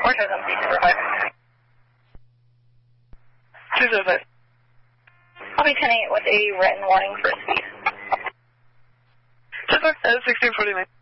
shows on 305. 205. Copy 10-8 with a written warning for speed. 10-4, 1649.